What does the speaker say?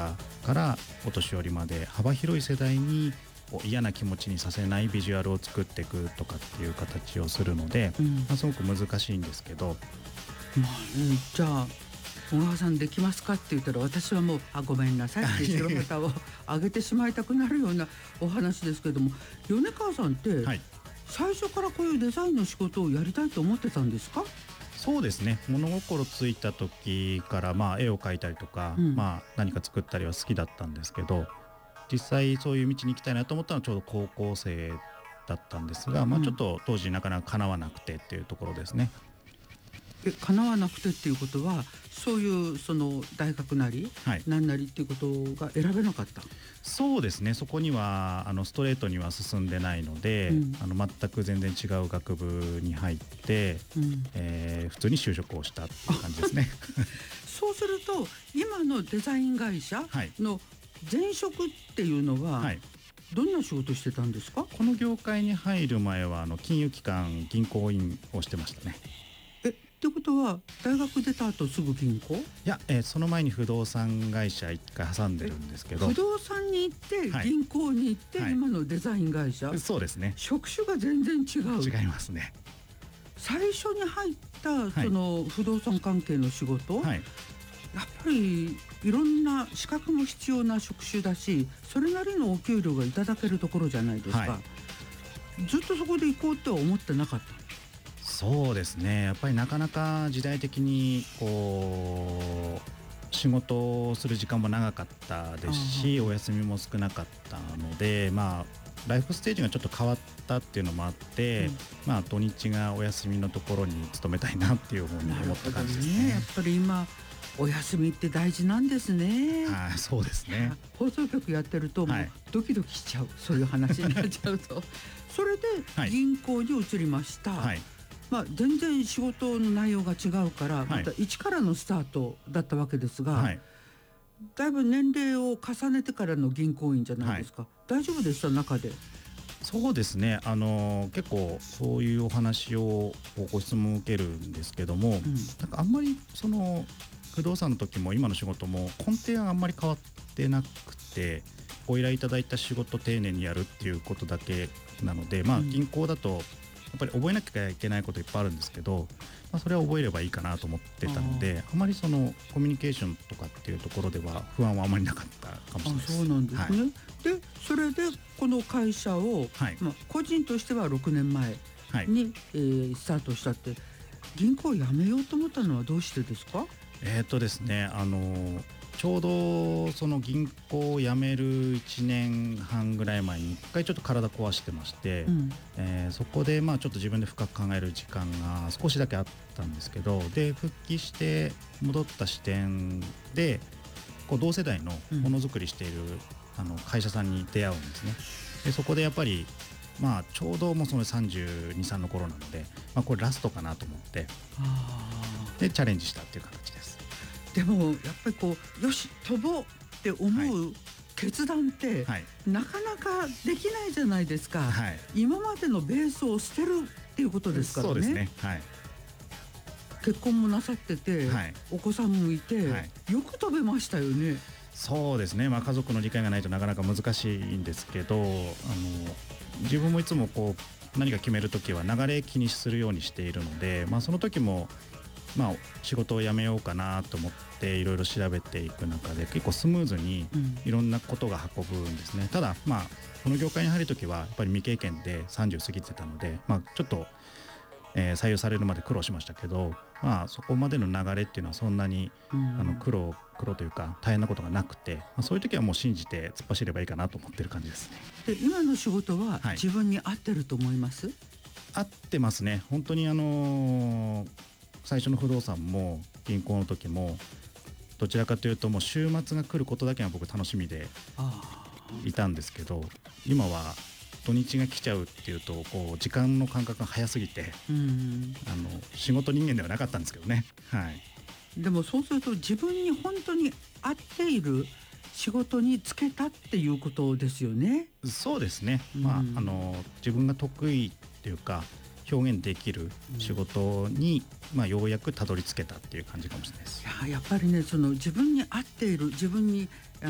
かからお年寄りまで幅広い世代に嫌な気持ちにさせないビジュアルを作っていくとかっていう形をするので、すごく難しいんですけど、 じゃあ小川さんできますかって言ったら、私はもうごめんなさいって白旗を上げてしまいたくなるようなお話ですけども、米川さんって、最初からこういうデザインの仕事をやりたいと思ってたんですか？ そうですね、物心ついた時から、絵を描いたりとか、何か作ったりは好きだったんですけど、実際そういう道に行きたいなと思ったのはちょうど高校生だったんですが、ちょっと当時なかなか叶わなくてっていうところですね。 叶わなくてっていうことは、そういうその大学なり、何なりっていうことが選べなかった？ そうですね、そこにはストレートには進んでないので、全く全然違う学部に入って、普通に就職をしたっていう感じですね。 そうすると今のデザイン会社の前職っていうのは、どんな仕事してたんですか？ この業界に入る前は金融機関銀行員をしてましたね。 ってことは大学出た後すぐ銀行？ いや、その前に不動産会社一回挟んでるんですけど、 不動産に行って銀行に行って、今のデザイン会社、 そうですね、 職種が全然違う。 違いますね。 最初に入ったその不動産関係の仕事、やっぱりいろんな資格も必要な職種だし、それなりのお給料がいただけるところじゃないですか。ずっとそこで行こうとは思ってなかった？ そうですね、やっぱりなかなか時代的に仕事をする時間も長かったですし、お休みも少なかったので、ライフステージがちょっと変わったっていうのもあって、土日がお休みのところに勤めたいなっていうふうに思った感じですね。 やっぱり今お休みって大事なんですね。 そうですね。 放送局やってるともうドキドキしちゃう、そういう話になっちゃうとそれで銀行に移りました。全然仕事の内容が違うから、また一からのスタートだったわけですが、だいぶ年齢を重ねてからの銀行員じゃないですか。大丈夫でした？中で。 そうですね、結構そういうお話をご質問を受けるんですけども、なんかあんまりその不動産の時も今の仕事も根底はあんまり変わってなくて、ご依頼いただいた仕事を丁寧にやるっていうことだけなので、銀行だとやっぱり覚えなきゃいけないこといっぱいあるんですけど、それは覚えればいいかなと思ってたので、あまりそのコミュニケーションとかっていうところでは不安はあまりなかったかもしれないです。 そうなんですね。でそれでこの会社を、個人としては6年前に、スタートしたって、銀行を辞めようと思ったのはどうしてですか？ ですね、ちょうどその銀行を辞める1年半ぐらい前に1回ちょっと体壊してまして、そこでちょっと自分で深く考える時間が少しだけあったんですけど、で復帰して戻った視点で同世代のものづくりしている、会社さんに出会うんですね。でそこでやっぱりちょうどもうその32、3の頃なので、これラストかなと思ってでチャレンジしたっていう形です。 でもやっぱりよし飛ぼうって思う決断って、なかなかできないじゃないですか。今までのベースを捨てるっていうことですからね。 そうですね。 結婚もなさってて、お子さんもいて、よく飛べましたよね。 そうですね、家族の理解がないとなかなか難しいんですけど、自分もいつも何か決めるときは流れ気にするようにしているので、その時も仕事を辞めようかなと思っていろいろ調べていく中で結構スムーズにいろんなことが運ぶんですね。ただこの業界に入る時はやっぱり未経験で30過ぎてたので、ちょっと、採用されるまで苦労しましたけど、そこまでの流れっていうのはそんなに、苦労というか大変なことがなくて、そういう時はもう信じて突っ走ればいいかなと思ってる感じですね。 で今の仕事は自分に合ってると思います？ 合ってますね。本当に最初の不動産も銀行の時もどちらかというともう週末が来ることだけが僕楽しみでいたんですけど、今は土日が来ちゃうっていうと時間の感覚が早すぎて、仕事人間ではなかったんですけどね。 でもそうすると自分に本当に合っている仕事に就けたっていうことですよね。 そうですね。自分が得意っていうか表現できる仕事に、ようやくたどり着けたっていう感じかもしれないです。 やっぱりね、その自分に合っている、自分に